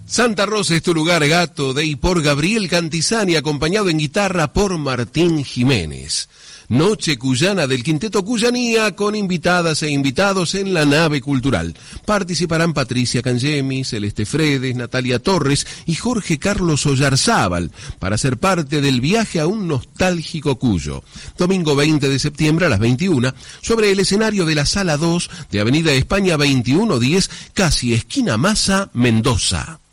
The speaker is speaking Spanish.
Santa Rosa es tu lugar, gato, de y por Gabriel Cantizani, acompañado en guitarra por Martín Jiménez. Noche cuyana del Quinteto Cuyanía, con invitadas e invitados en la nave cultural. Participarán Patricia Cangemi, Celeste Fredes, Natalia Torres y Jorge Carlos Ollarzábal para ser parte del viaje a un nostálgico Cuyo. Domingo 20 de septiembre a las 21, sobre el escenario de la Sala 2 de Avenida España 2110, casi esquina Massa, Mendoza.